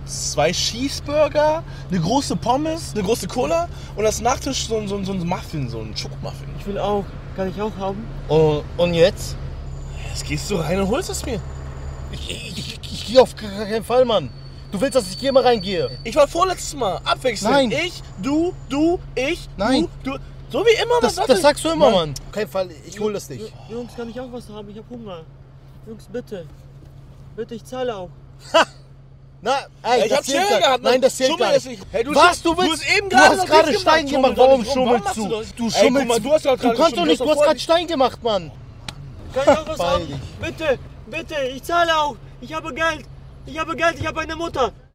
2 Cheeseburger, eine große Pommes, eine große Cola und als Nachtisch so ein Muffin, so ein Schokomuffin. Ich will auch. Kann ich auch haben? Und jetzt? Jetzt gehst du rein und holst es mir. Ich gehe auf keinen Fall, Mann. Du willst, dass ich hier mal reingehe? Ich war vorletztes Mal. Abwechselnd. Nein. Ich, du, ich, Nein. du. So wie immer. Das sagst du immer, Mann. Auf keinen Fall, ich hol das nicht. Jungs, kann ich auch was haben? Ich hab Hunger. Jungs, bitte. Bitte, ich zahle auch. Na, ey, Ich hab Schere gehabt. Nein, das zählt gar nicht. Hey, Was, du willst? Du hast gerade Stein gemacht. Warum schummelst du? Du schummelst. Du hast doch Du kannst doch nicht, du hast gerade Stein gemacht, Mann. Kann ich auch was haben? Bitte, bitte, ich zahle auch. Ich habe Geld. Ich habe eine Mutter.